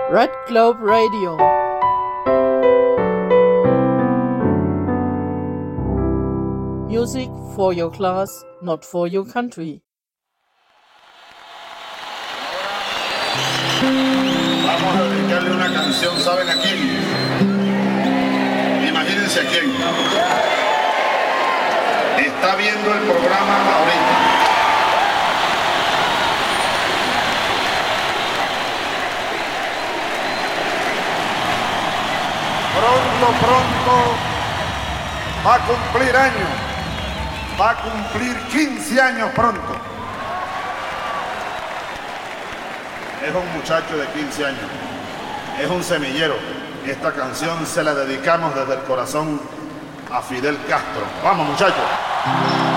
Red Globe Radio. Music for your class, not for your country. Vamos a dedicarle una canción, ¿saben a quién? Imagínense a quién. Está viendo el programa ahorita. Pronto va a cumplir años, va a cumplir 15 años pronto. Es un muchacho de 15 años, es un semillero. Esta canción se la dedicamos desde el corazón a Fidel Castro. Vamos, muchachos.